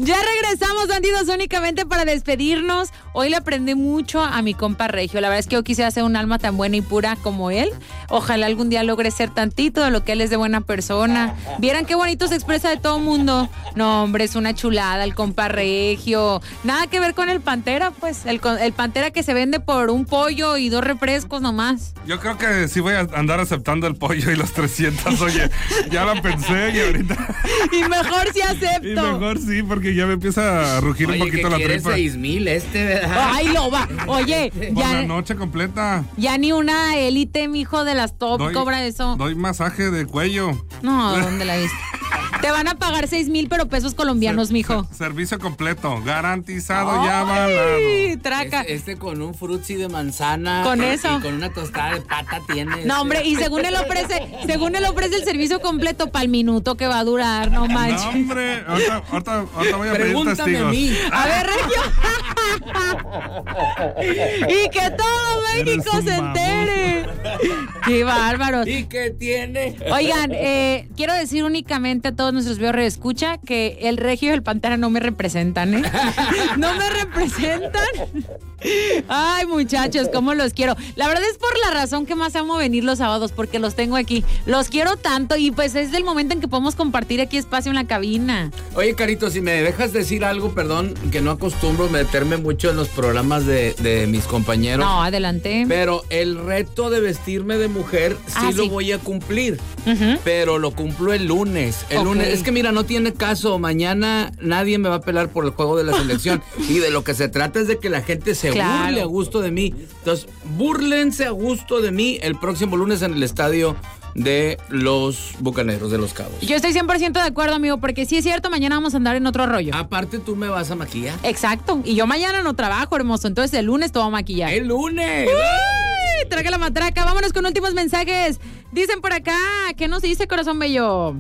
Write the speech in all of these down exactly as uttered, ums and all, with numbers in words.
Ya regresamos, bandidos, únicamente para despedirnos. Hoy le aprendí mucho a mi compa Regio. La verdad es que yo quisiera ser un alma tan buena y pura como él. Ojalá algún día logre ser tantito de lo que él es de buena persona. Vieran qué bonito se expresa de todo mundo. No, hombre, es una chulada el compa Regio. Nada que ver con el Pantera, pues. El, el Pantera que se vende por un pollo y dos refrescos nomás. Yo creo que sí voy a andar aceptando el pollo y los trescientos. Oye, ya la pensé y ahorita... Y mejor sí acepto. Y mejor sí, porque ya me empieza a rugir Oye, un poquito la tripa. seis mil este, ¿verdad? Ay, lo va. Oye, Por ya... la noche completa. Ya ni una élite, mijo, de las top Doy, cobra eso. Doy masaje de cuello. No, ¿dónde la viste? Te van a pagar seis mil, pero pesos colombianos, Ser, mijo. Ser, servicio completo, garantizado, Ay, ya avalado. Traca. Este, este con un frutzi de manzana. Con y, eso. Y con una tostada de pata tiene. No, hombre, y según él ofrece, según él ofrece el servicio completo para el minuto que va a durar, no manches. No, hombre, ahorita, ahorita, ahorita voy a Pregúntame pedir testigos. a mí. A ver, Regio. Y que todo México se entere. Qué bárbaro. ¿Y qué tiene? Oigan, eh, quiero decir únicamente a todos nuestros videos escucha que el Regio y el Pantera no me representan, ¿eh? No me representan. Ay, muchachos, cómo los quiero. La verdad es por la razón que más amo venir los sábados, porque los tengo aquí. Los quiero tanto y pues es el momento en que podemos compartir aquí espacio en la cabina. Oye, Carito, si me dejas decir algo, perdón, que no acostumbro meterme mucho en los programas de, de mis compañeros. No, adelante. Pero el reto de vestirme de mujer sí Ah, lo sí. voy a cumplir. Uh-huh. Pero lo cumplo el lunes. El Ok. lunes. Es que mira, no tiene caso. Mañana nadie me va a pelar por el juego de la selección. Y de lo que se trata es de que la gente se Claro. burle a gusto de mí. Entonces, búrlense a gusto de mí el próximo lunes en el estadio de los Bucaneros de Los Cabos. Yo estoy cien por ciento de acuerdo, amigo, porque sí es cierto, mañana vamos a andar en otro rollo. Aparte, tú me vas a maquillar. Exacto. Y yo mañana no trabajo, hermoso. Entonces el lunes te voy a maquillar. ¡El lunes! ¡Uy! Traga la matraca. Vámonos con últimos mensajes. Dicen por acá, ¿qué nos dice, corazón bello?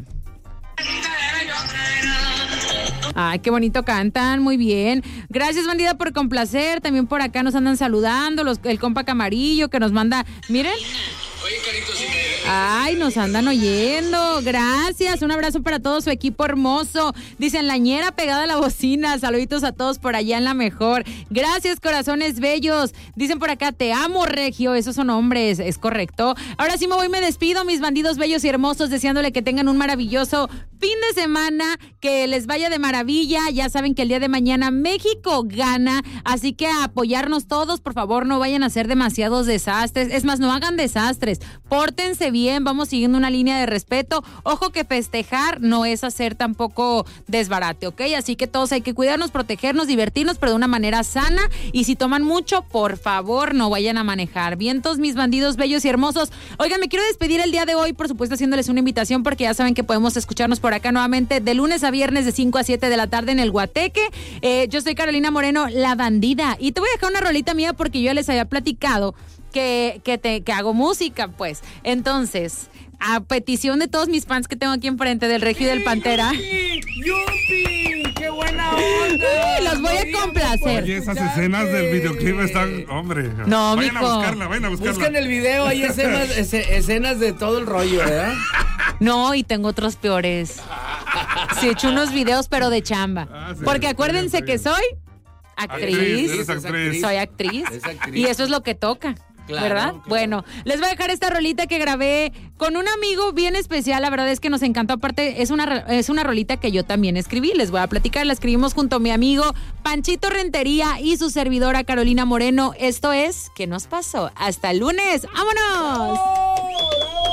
Ay, qué bonito cantan, muy bien. Gracias, bandida, por complacer. También por acá nos andan saludando los, el compa Camarillo que nos manda, miren. Oye, Carito, si me... Ay, nos andan oyendo. Gracias. Un abrazo para todo su equipo hermoso. Dicen, la ñera pegada a la bocina. Saluditos a todos por allá en la mejor. Gracias, corazones bellos. Dicen por acá, te amo, Regio. Esos son hombres, es correcto. Ahora sí me voy, me despido, mis bandidos bellos y hermosos, deseándole que tengan un maravilloso fin de semana, que les vaya de maravilla. Ya saben que el día de mañana México gana, así que a apoyarnos todos, por favor, no vayan a hacer demasiados desastres. Es más, no hagan desastres. Pórtense bien, vamos siguiendo una línea de respeto. Ojo que festejar no es hacer tampoco desbarate, ¿ok? Así que todos hay que cuidarnos, protegernos, divertirnos, pero de una manera sana. Y si toman mucho, por favor, no vayan a manejar. Vientos, mis bandidos bellos y hermosos. Oigan, me quiero despedir el día de hoy, por supuesto, haciéndoles una invitación, porque ya saben que podemos escucharnos por acá nuevamente de lunes a viernes de cinco a siete de la tarde en el Guateque. Eh, yo soy Carolina Moreno, la bandida. Y te voy a dejar una rolita mía porque yo ya les había platicado que, que, te, que hago música, pues. Entonces, a petición de todos mis fans que tengo aquí enfrente, del Regio y del Pantera. ¡Yupi! ¡Qué buena onda! Uy, los voy a complacer. Oye, esas escenas del videoclip están, hombre. No, vayan mijo. a buscarla, vayan a buscarla. Busquen el video, hay escenas, ese- escenas de todo el rollo, ¿verdad? No, y tengo otros peores. Sí, he hecho unos videos, pero de chamba. Ah, sí, Porque está acuérdense bien, está que bien. soy actriz. Actriz, eres actriz. Soy actriz. Es actriz. Y eso es lo que toca. Claro, ¿verdad? claro. Bueno, les voy a dejar esta rolita que grabé con un amigo bien especial. La verdad es que nos encantó. Aparte, es una, es una rolita que yo también escribí. Les voy a platicar. La escribimos junto a mi amigo Panchito Rentería y su servidora Carolina Moreno. Esto es ¿Qué nos pasó? Hasta el lunes. ¡Vámonos!